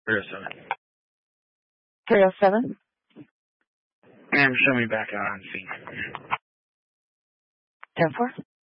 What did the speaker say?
307. 307? Ma'am, show me back out on scene. 10-4?